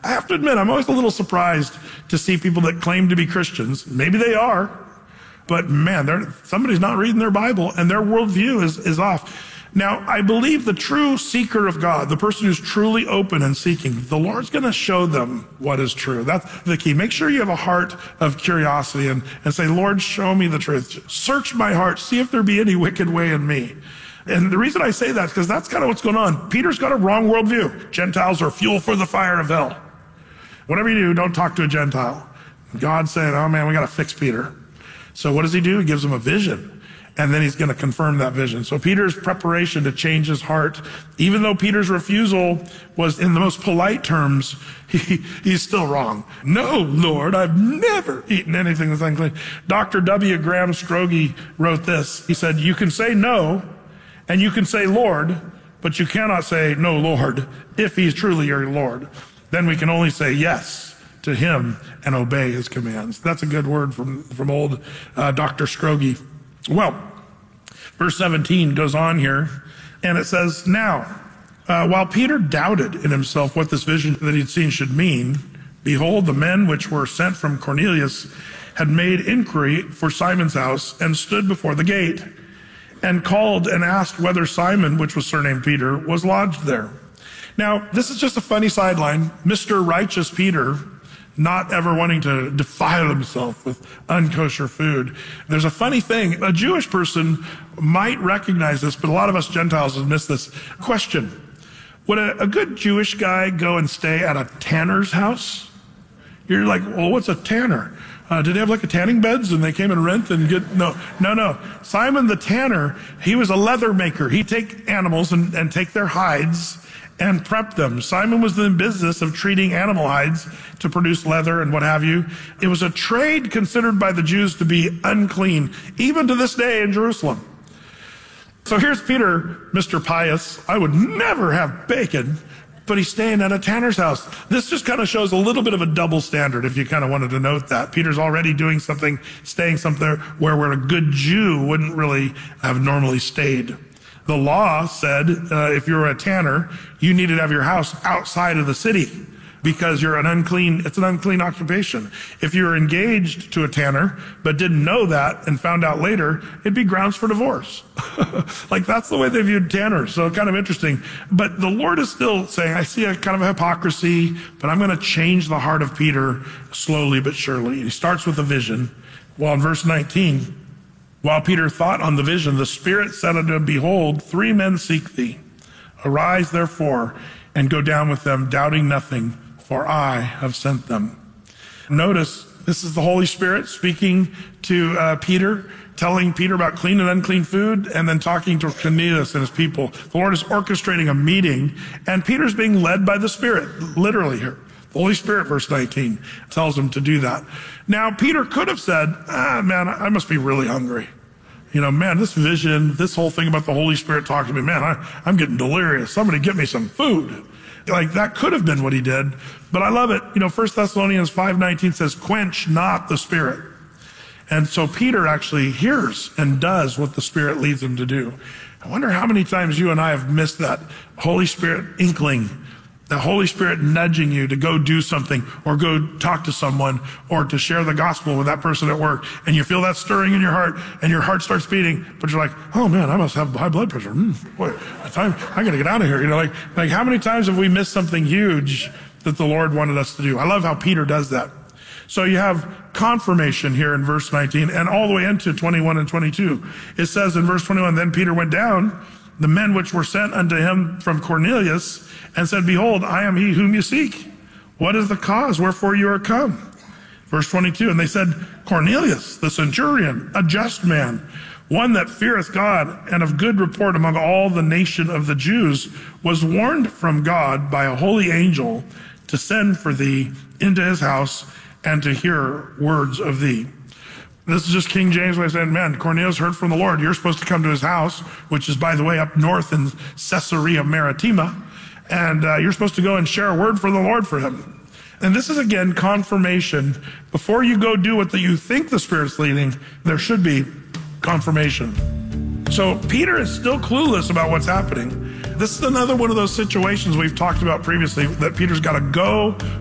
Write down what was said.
I have to admit, I'm always a little surprised to see people that claim to be Christians. Maybe they are, but man, somebody's not reading their Bible and their worldview is off. Now, I believe the true seeker of God, the person who's truly open and seeking, the Lord's going to show them what is true. That's the key. Make sure you have a heart of curiosity and say, Lord, show me the truth. Search my heart. See if there be any wicked way in me. And the reason I say that is because that's kind of what's going on. Peter's got a wrong worldview. Gentiles are fuel for the fire of hell. Whatever you do, don't talk to a Gentile. God's saying, oh man, we got to fix Peter. So what does he do? He gives him a vision. And then he's going to confirm that vision. So Peter's preparation to change his heart, even though Peter's refusal was in the most polite terms, he's still wrong. No, Lord, I've never eaten anything that's unclean. Dr. W. Graham Scroggie wrote this. He said, you can say no, and you can say Lord, but you cannot say no, Lord, if he's truly your Lord. Then we can only say yes to him and obey his commands. That's a good word from old Dr. Scroggie. Well, verse 17 goes on here, and it says, now, while Peter doubted in himself what this vision that he'd seen should mean, behold, the men which were sent from Cornelius had made inquiry for Simon's house and stood before the gate and called and asked whether Simon, which was surnamed Peter, was lodged there. Now, this is just a funny sideline. Mr. Righteous Peter, not ever wanting to defile himself with unkosher food. There's a funny thing. A Jewish person might recognize this, but a lot of us Gentiles have missed this. Question. Would a good Jewish guy go and stay at a tanner's house? You're like, well, what's a tanner? Did they have like a tanning beds and they came and rent and get, no. Simon the tanner, he was a leather maker. He'd take animals and take their hides and prep them. Simon was in the business of treating animal hides to produce leather and what have you. It was a trade considered by the Jews to be unclean, even to this day in Jerusalem. So here's Peter, Mr. Pious. I would never have bacon, but he's staying at a tanner's house. This just kind of shows a little bit of a double standard, if you kind of wanted to note that. Peter's already doing something, staying somewhere where a good Jew wouldn't really have normally stayed. The law said if you were a tanner, you needed to have your house outside of the city because it's an unclean occupation. If you were engaged to a tanner but didn't know that and found out later, it'd be grounds for divorce. Like that's the way they viewed tanners. So kind of interesting. But the Lord is still saying, I see a kind of hypocrisy, but I'm going to change the heart of Peter slowly but surely. He starts with a vision. Well, in verse 19, while Peter thought on the vision, the Spirit said unto him, behold, 3 men seek thee. Arise, therefore, and go down with them, doubting nothing, for I have sent them. Notice, this is the Holy Spirit speaking to Peter, telling Peter about clean and unclean food, and then talking to Cornelius and his people. The Lord is orchestrating a meeting, and Peter's being led by the Spirit, literally here. The Holy Spirit, verse 19, tells him to do that. Now, Peter could have said, man, I must be really hungry. Man, this vision, this whole thing about the Holy Spirit talking to me, man, I'm getting delirious. Somebody get me some food. Like, that could have been what he did. But I love it. 1 Thessalonians 5:19 says, quench not the Spirit. And so Peter actually hears and does what the Spirit leads him to do. I wonder how many times you and I have missed that Holy Spirit inkling, the Holy Spirit nudging you to go do something or go talk to someone or to share the gospel with that person at work, and you feel that stirring in your heart and your heart starts beating, but you're like, oh man, I must have high blood pressure. Boy, I gotta get out of here. Like how many times have we missed something huge that the Lord wanted us to do? I love how Peter does that. So you have confirmation here in verse 19 and all the way into 21 and 22. It says in verse 21, then Peter went down, the men which were sent unto him from Cornelius, and said, behold, I am he whom you seek. What is the cause wherefore you are come? Verse 22, and they said, Cornelius, the centurion, a just man, one that feareth God and of good report among all the nation of the Jews, was warned from God by a holy angel to send for thee into his house and to hear words of thee. This is just King James way of saying, man, Cornelius heard from the Lord. You're supposed to come to his house, which is, by the way, up north in Caesarea Maritima. And you're supposed to go and share a word for the Lord for him. And this is, again, confirmation. Before you go do what you think the Spirit's leading, there should be confirmation. So Peter is still clueless about what's happening. This is another one of those situations we've talked about previously, that Peter's got to go